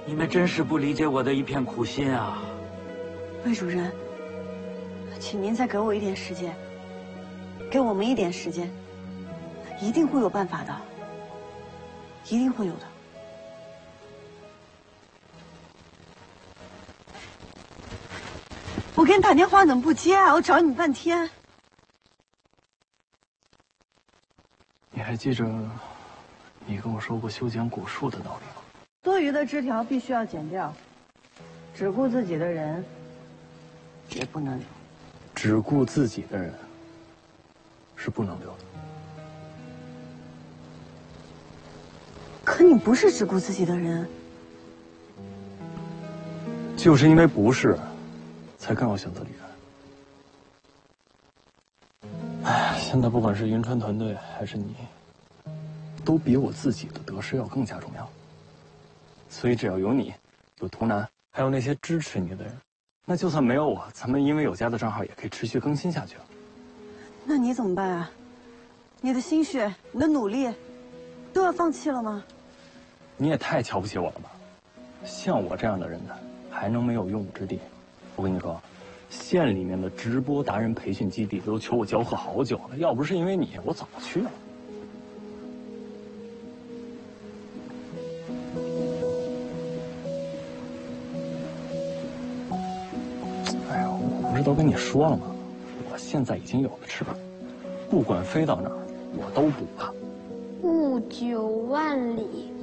你们真是不理解我的一片苦心啊！ 魏主任，请您再给我一点时间，给我们一点时间，一定会有办法的，一定会有的。我给你打电话怎么不接啊？我找你半天。 你还记着你跟我说过修剪果树的道理吗？ 多余的枝条必须要剪掉，只顾自己的人也不能留。 只顾自己的人是不能留的。 可你不是只顾自己的人， 就是因为不是，才更要选择离开。哎，现在不管是云川团队还是你，都比我自己的得失要更加重要。所以只要有你，有图南，还有那些支持你的人，那就算没有我，咱们因为有家的账号也可以持续更新下去了。 那你怎么办啊？你的心血，你的努力，都要放弃了吗？ 你也太瞧不起我了吧！像我这样的人呢，还能没有用武之地？我跟你说，县里面的直播达人培训基地都求我教课好久了，要不是因为你，我早去了。哎呦，我不是都跟你说了吗？我现在已经有了翅膀，不管飞到哪儿，我都不怕。 雾9万里。